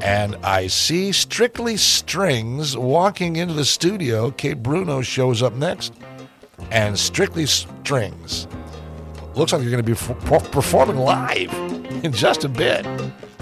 And I see Strictly Strings walking into the studio. Kate Bruno shows up next. And Strictly Strings looks like you're going to be performing live in just a bit.